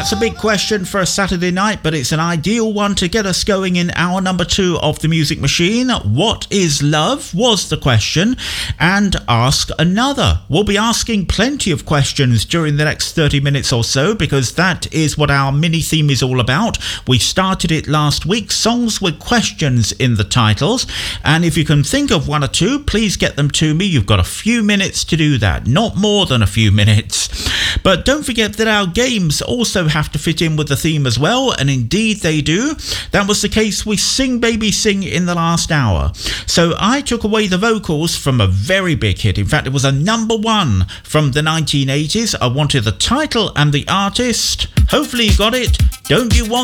That's a big question for a Saturday night, but it's an ideal one to get us going in hour number 2 of the Music Machine. What is love was the question, and ask another. We'll be asking plenty of questions during the next 30 minutes or so, because that is what our mini theme is all about. We started it last week, songs with questions in the titles, and if you can think of one or two, please get them to me. You've got a few minutes to do that, not more than a few minutes. But don't forget that our games also have to fit in with the theme as well, and indeed they do. That was the case with Sing Baby Sing in the last hour. So I took away the vocals from a very big hit. In fact, it was a number 1 from the 1980s. I wanted the title and the artist. Hopefully you got it. Don't You Want